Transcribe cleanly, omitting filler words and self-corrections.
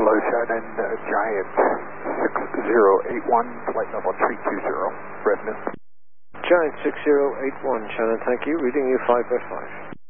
Hello, Shannon, Giant 6081, flight level 320, readiness. Giant 6081, Shannon, thank you. Reading you 5 by 5.